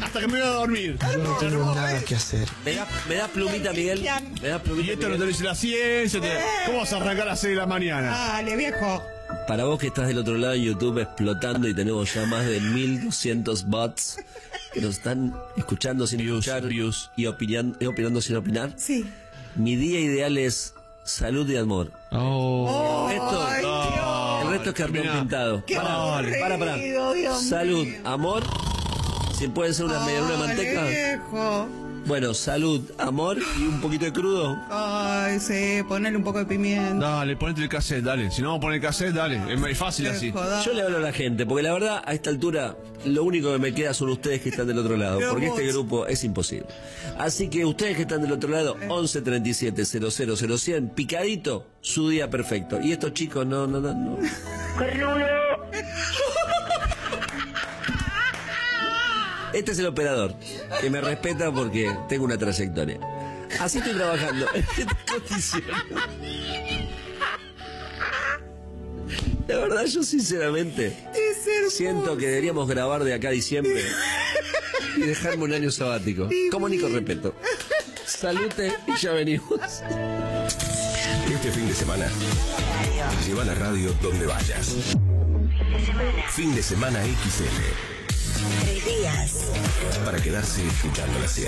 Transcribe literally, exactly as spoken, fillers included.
hasta que me voy a dormir. Yo no tengo nada que hacer. ¿Me da, me da plumita, Miguel? ¿Me da plumita, Y esto no Miguel? te lo dice la ciencia. Te... ¿Cómo vas a arrancar a las seis de la mañana? Dale, viejo. Para vos que estás del otro lado en YouTube explotando y tenemos ya más de mil doscientos bots que nos están escuchando sin Views, escuchar views. y opinan- y opinando sin opinar. Sí. Mi día ideal es salud y amor. Oh. El resto, Ay, Dios. el resto es cartón Mirá. pintado. Qué Para, aburrido, para, para. Dios Salud, mío. amor. Si puede ser una media luna de Dale, manteca. viejo. Bueno, salud, amor y un poquito de crudo. Ay, sí, ponele un poco de pimienta. Dale, ponete el cassette, dale. Si no vamos a poner el cassette, dale. Es más fácil así. Viejo, dale. Yo le hablo a la gente, porque la verdad, a esta altura, lo único que me queda son ustedes que están del otro lado, Qué porque este hermoso. grupo es imposible. Así que ustedes que están del otro lado, once treinta y siete cero cero cero cien, picadito, su día perfecto. Y estos chicos, no, no, no, no. Este es el operador, que me respeta porque tengo una trayectoria. Así estoy trabajando, en estas condiciones. La verdad, yo sinceramente Es hermoso. siento que deberíamos grabar de acá a diciembre y dejarme un año sabático. Como Nico Repeto. Salute y ya venimos. Este fin de semana, lleva la radio donde vayas. Fin de semana X L. Tres días. Para quedarse escuchando la serie.